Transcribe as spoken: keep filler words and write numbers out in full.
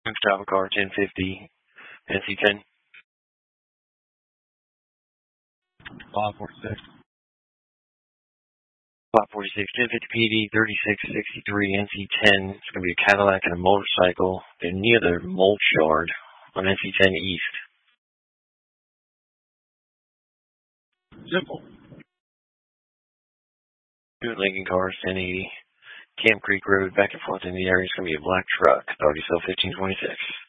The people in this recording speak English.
Travel car ten fifty, N C ten. five forty-six. five forty-six, ten fifty P D, thirty-six sixty-three, N C ten. It's going to be a Cadillac and a motorcycle. They're near the mulch yard on N C ten East. Simple. Two Lincoln cars, ten eighty. Camp Creek Road, back and forth in the area. It's going to be a black truck, Audi S L fifteen twenty-six.